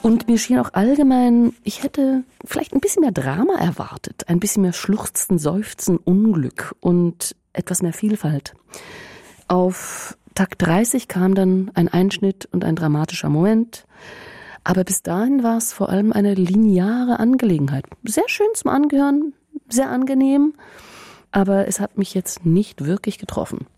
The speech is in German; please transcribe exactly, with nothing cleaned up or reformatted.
Und mir schien auch allgemein, ich hätte vielleicht ein bisschen mehr Drama erwartet, ein bisschen mehr Schluchzen, Seufzen, Unglück und etwas mehr Vielfalt. Auf Takt dreißig kam dann ein Einschnitt und ein dramatischer Moment. Aber bis dahin war es vor allem eine lineare Angelegenheit. Sehr schön zum Angehören, sehr angenehm, aber es hat mich jetzt nicht wirklich getroffen.